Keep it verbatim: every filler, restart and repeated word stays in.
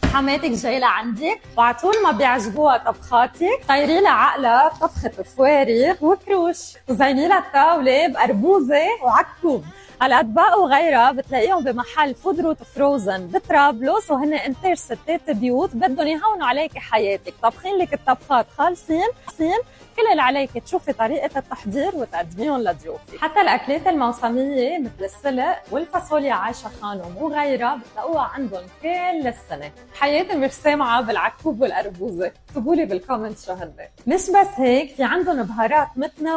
حماتك جاي لعندك وعطول ما بيعجبوها طبخاتك، طيري لها عقلها طبخة فوارغ وكروش وزيني لها الطاولة بأربوزة وعكوب. هالأطباق وغيرها بتلاقيهم بمحل فود روت فروزن بطرابلس، وهن انتاج ستات بيوت بدهم يهونوا عليكي حياتك، طبخين لك الطبخات خالصين. كل اللي عليك تشوفي طريقة التحضير وتقدميهم لضيوفك. حتى الأكلات الموسمية مثل السلق والفاصوليا عايشة خانم وغيرها بتلاقوها عندهم كل السنة. حياتي مش سامعة بالعكوب والأربوزة، اكتبوا لي بالكومنت شو هن. مش بس هيك، في عندهم بهارات متنوعة